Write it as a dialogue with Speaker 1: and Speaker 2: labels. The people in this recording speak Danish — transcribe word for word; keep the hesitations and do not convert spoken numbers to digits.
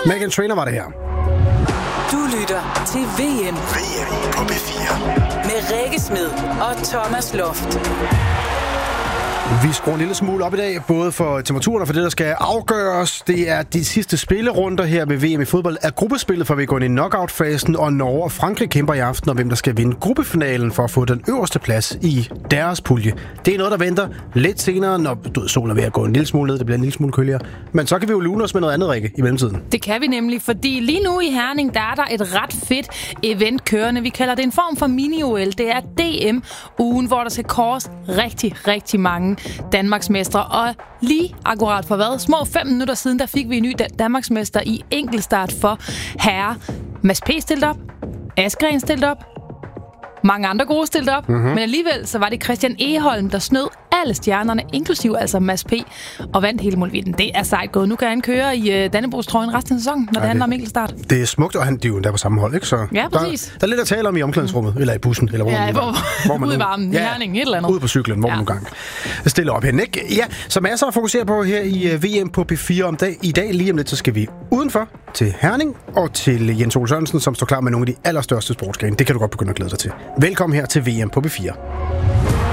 Speaker 1: Meghan Trainor var det her.
Speaker 2: Du lytter til V M.
Speaker 3: V M på B fire.
Speaker 2: Med Rikke Smed og Thomas Loft.
Speaker 1: Vi skruer en lille smule op i dag, både for temperaturen og for det, der skal afgøres. Det er de sidste spillerunder her ved V M i fodbold af gruppespillet, for vi går ind i knockout-fasen, og Norge og Frankrig kæmper i aften om, hvem der skal vinde gruppefinalen for at få den øverste plads i deres pulje. Det er noget, der venter lidt senere, når du ved, solen er ved at gå en lille smule ned, det bliver en lille smule køligere. Men så kan vi jo lune os med noget andet, Rikke, i mellemtiden.
Speaker 4: Det kan vi nemlig, fordi lige nu i Herning, der er der et ret fedt event kørende. Vi kalder det en form for mini-O L. Det er D M-ugen, hvor der skal kåres rigtig, rigtig mange Danmarksmestre. Og lige akkurat for hvad? Små fem minutter siden, der fik vi en ny Danmarksmester i enkeltstart for herre. Mads P. stillet op. Askren stillet op. Mange andre gode stillet op. Mm-hmm. Men alligevel så var det Christian Egholm, der snød alle stjernerne, inklusiv altså Mads P. og vandt hele målvidden. Det er sejt gået. Nu kan han køre i uh, Dannebrogs-trøjen resten af sæsonen, når ja, det handler om enkeltstart.
Speaker 1: Det er smukt, og han de er jo der på samme hold, ikke? Så
Speaker 4: ja, præcis.
Speaker 1: Der, der er lidt at tale om i omklædningsrummet, eller i bussen, eller hvor
Speaker 4: ja,
Speaker 1: man
Speaker 4: hvor, hvor man ude i varmen, i Herning, et eller andet.
Speaker 1: Ude på cyklen, hvor ja. man nu gang stiller op hen, ikke? Ja, så masser at fokusere på her i uh, V M på B fire om dag. I dag lige om lidt, så skal vi udenfor til Herning og til Jens Ole Sørensen, som står klar med nogle af de allerstørste sportsgrene. Det kan du godt begynde at glæde dig til. Velkommen her til V M på B fire.